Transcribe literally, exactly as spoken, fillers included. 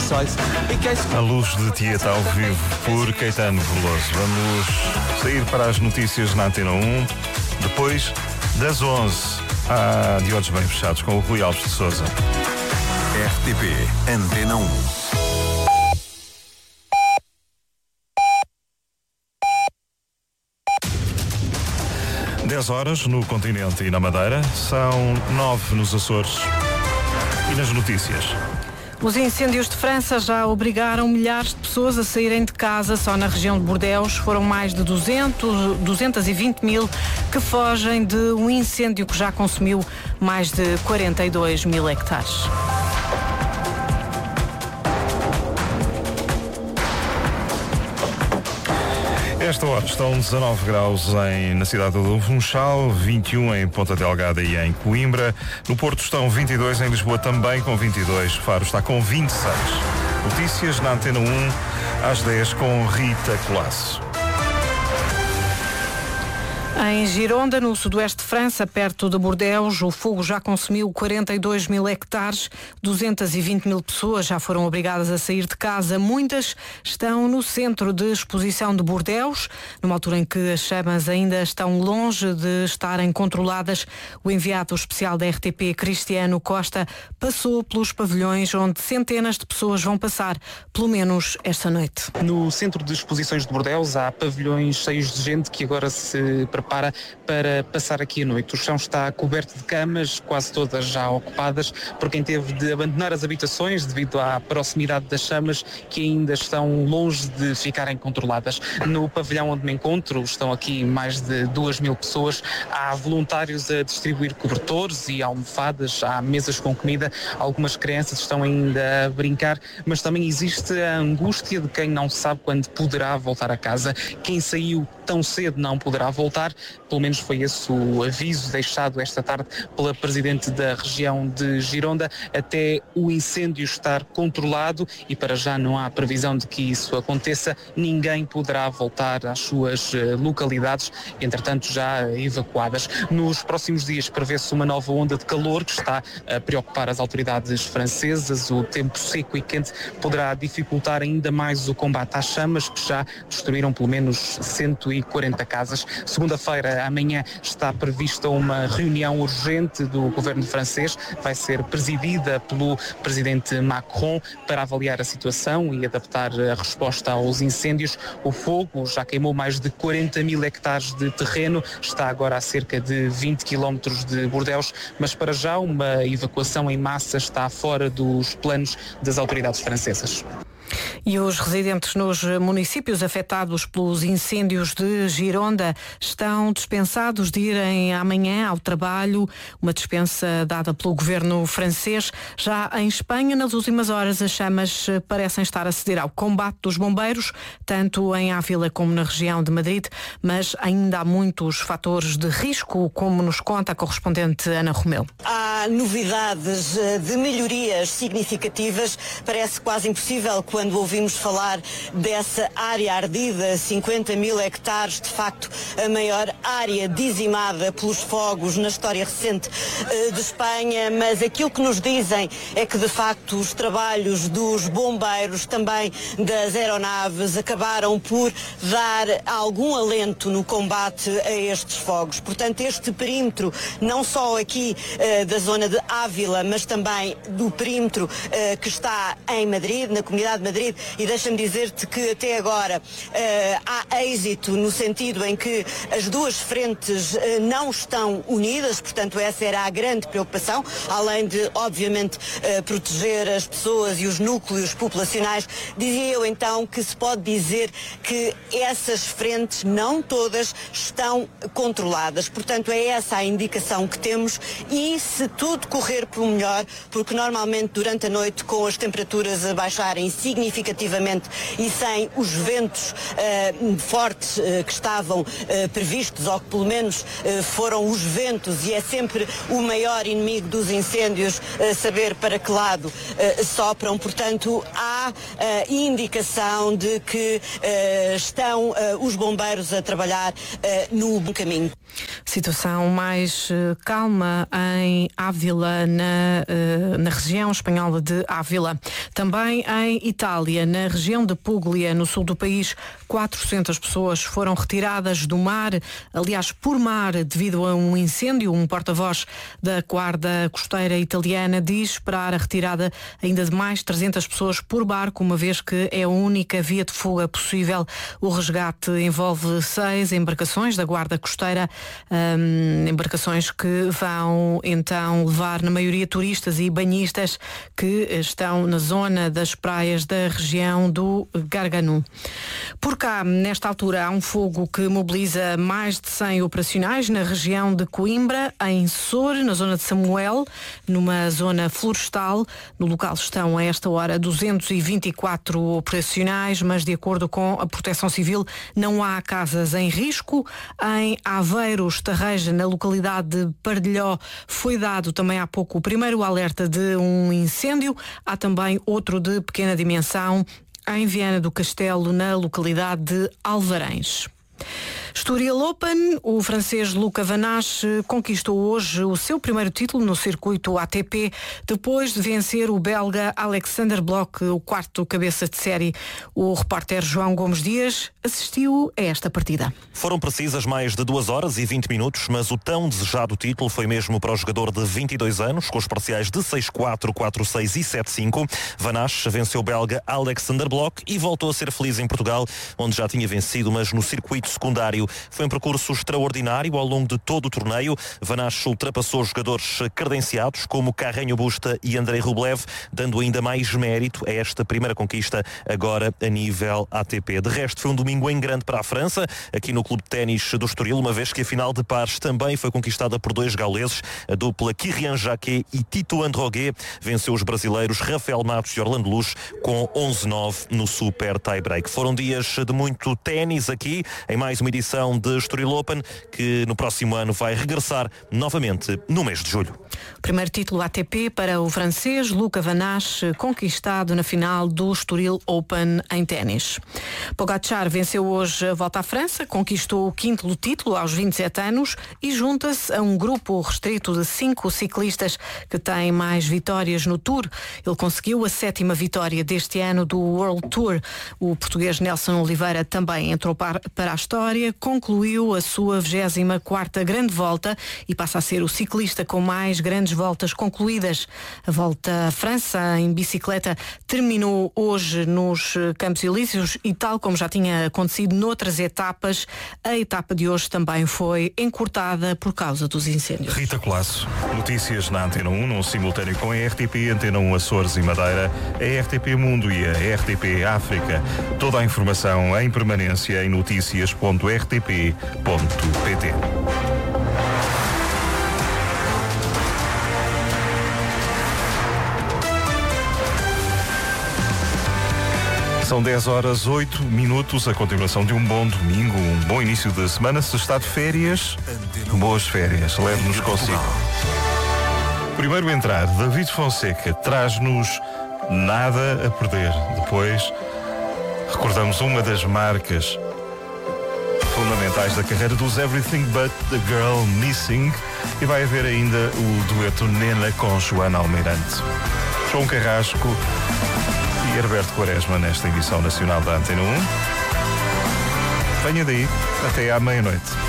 A Luz de Tieta ao vivo por Caetano Veloso. Vamos sair para as notícias na Antena um, depois das onze, ah, de olhos bem fechados, com o Rui Alves de Sousa. R T P Antena um. dez horas no continente e na Madeira, são nove nos Açores. E nas notícias. Os incêndios de França já obrigaram milhares de pessoas a saírem de casa. Só na região de Bordeaux foram mais de duzentos, duzentos e vinte mil que fogem de um incêndio que já consumiu mais de quarenta e dois mil hectares. Esta hora estão dezanove graus em, na cidade do Funchal, vinte e um em Ponta Delgada e em Coimbra. No Porto estão vinte e dois, em Lisboa também com vinte e dois. Faro está com vinte e seis. Notícias na Antena um, às dez, com Rita Colasso. Em Gironda, no sudoeste de França, perto de Bordeaux, o fogo já consumiu quarenta e dois mil hectares, duzentos e vinte mil pessoas já foram obrigadas a sair de casa. Muitas estão no centro de exposição de Bordeaux, numa altura em que as chamas ainda estão longe de estarem controladas. O enviado especial da R T P, Cristiano Costa, passou pelos pavilhões onde centenas de pessoas vão passar, pelo menos esta noite. No centro de exposições de Bordeaux há pavilhões cheios de gente que agora se prepara para, para passar aqui a noite. O chão está coberto de camas, quase todas já ocupadas, por quem teve de abandonar as habitações devido à proximidade das chamas, que ainda estão longe de ficarem controladas. No pavilhão onde me encontro estão aqui mais de duas mil pessoas. Há voluntários a distribuir cobertores e almofadas, há mesas com comida, algumas crianças estão ainda a brincar, mas também existe a angústia de quem não sabe quando poderá voltar a casa. Quem saiu tão cedo não poderá voltar, pelo menos foi esse o aviso deixado esta tarde pela Presidente da região de Gironda, até o incêndio estar controlado, e para já não há previsão de que isso aconteça. Ninguém poderá voltar às suas localidades, entretanto já evacuadas. Nos próximos dias prevê-se uma nova onda de calor que está a preocupar as autoridades francesas. O tempo seco e quente poderá dificultar ainda mais o combate às chamas, que já destruíram pelo menos cento e quarenta casas. Segunda-feira, amanhã, está prevista uma reunião urgente do governo francês. Vai ser presidida pelo presidente Macron para avaliar a situação e adaptar a resposta aos incêndios. O fogo já queimou mais de quarenta mil hectares de terreno, está agora a cerca de vinte quilómetros de Bordeaux, mas para já uma evacuação em massa está fora dos planos das autoridades francesas. E os residentes nos municípios afetados pelos incêndios de Gironda estão dispensados de irem amanhã ao trabalho, uma dispensa dada pelo governo francês. Já em Espanha, nas últimas horas, as chamas parecem estar a ceder ao combate dos bombeiros, tanto em Ávila como na região de Madrid, mas ainda há muitos fatores de risco, como nos conta a correspondente Ana Romeu. Há novidades de melhorias significativas, parece quase impossível quando ouvimos falar dessa área ardida, cinquenta mil hectares, de facto a maior área dizimada pelos fogos na história recente uh, de Espanha, mas aquilo que nos dizem é que de facto os trabalhos dos bombeiros, também das aeronaves, acabaram por dar algum alento no combate a estes fogos. Portanto, este perímetro, não só aqui uh, da zona de Ávila, mas também do perímetro uh, que está em Madrid, na Comunidade de Madrid, e deixa-me dizer-te que até agora uh, há êxito no sentido em que as duas frentes uh, não estão unidas, portanto essa era a grande preocupação, além de obviamente uh, proteger as pessoas e os núcleos populacionais. Dizia eu então que se pode dizer que essas frentes, não todas, estão controladas, portanto é essa a indicação que temos, e se tudo correr pelo melhor, porque normalmente durante a noite, com as temperaturas a baixarem significativamente e sem os ventos uh, fortes uh, que estavam uh, previstos, ou que pelo menos uh, foram os ventos, e é sempre o maior inimigo dos incêndios uh, saber para que lado uh, sopram. Portanto, há há uh, indicação de que uh, estão uh, os bombeiros a trabalhar uh, no bom caminho. Situação mais uh, calma em Ávila, na, uh, na região espanhola de Ávila. Também em Itália, na região de Puglia, no sul do país, quatrocentas pessoas foram retiradas do mar, aliás, por mar, devido a um incêndio. Um porta-voz da Guarda Costeira italiana diz esperar a retirada ainda de mais trezentas pessoas por barco, uma vez que é a única via de fuga possível. O resgate envolve seis embarcações da Guarda Costeira, hum, embarcações que vão então levar na maioria turistas e banhistas que estão na zona das praias da região do Gargano. Por cá, nesta altura, há um fogo que mobiliza mais de cem operacionais na região de Coimbra, em Sor, na zona de Samuel, numa zona florestal. No local estão, a esta hora, duzentos e vinte e quatro operacionais, mas de acordo com a Proteção Civil, não há casas em risco. Em Aveiro, Estarreja, na localidade de Pardelhó, foi dado também há pouco o primeiro alerta de um incêndio. Há também outro de pequena dimensão em Viana do Castelo, na localidade de Alvarães. Estoril Open, o francês Luca Van Assche conquistou hoje o seu primeiro título no circuito A T P, depois de vencer o belga Alexander Blok, o quarto cabeça de série. O repórter João Gomes Dias assistiu a esta partida. Foram precisas mais de duas horas e vinte minutos, mas o tão desejado título foi mesmo para o jogador de vinte e dois anos, com os parciais de seis quatro, quatro seis e sete cinco. Van Assche venceu o belga Alexander Blok e voltou a ser feliz em Portugal, onde já tinha vencido, mas no circuito secundário. Foi um percurso extraordinário ao longo de todo o torneio. Van Assche ultrapassou jogadores credenciados como Carreño Busta e Andrei Rublev, dando ainda mais mérito a esta primeira conquista agora a nível A T P. De resto, foi um domingo em grande para a França, aqui no Clube de Ténis do Estoril, uma vez que a final de pares também foi conquistada por dois gauleses. A dupla Kyrian Jacquet e Tito Androguet venceu os brasileiros Rafael Matos e Orlando Luz com onze nove no super tie-break. Foram dias de muito ténis aqui, em mais uma edição de Estoril Open, que no próximo ano vai regressar novamente no mês de julho. Primeiro título A T P para o francês Luca Van Assche, conquistado na final do Estoril Open em ténis. Pogačar venceu hoje a Volta à França, conquistou o quinto título aos vinte e sete anos e junta-se a um grupo restrito de cinco ciclistas que têm mais vitórias no Tour. Ele conseguiu a sétima vitória deste ano do World Tour. O português Nelson Oliveira também entrou para a história, concluiu a sua vigésima quarta grande volta e passa a ser o ciclista com mais grandes voltas concluídas. A Volta à França em bicicleta terminou hoje nos Campos Elíseos e, tal como já tinha acontecido noutras etapas, a etapa de hoje também foi encurtada por causa dos incêndios. Rita Colasso, notícias na Antena um, num simultâneo com a R T P, Antena um Açores e Madeira, a R T P Mundo e a R T P África. Toda a informação em permanência em notícias ponto r t p ponto p t. São dez horas, oito minutos, a continuação de um bom domingo, um bom início de semana. Se está de férias, boas férias, leve-nos consigo. Primeiro entrar, David Fonseca traz-nos Nada a Perder. Depois, recordamos uma das marcas fundamentais da carreira dos Everything But The Girl Missing, e vai haver ainda o dueto Nena com Joana Almeirante. João Carrasco e Herberto Quaresma nesta edição nacional da Antena um. Venha daí, até à meia-noite.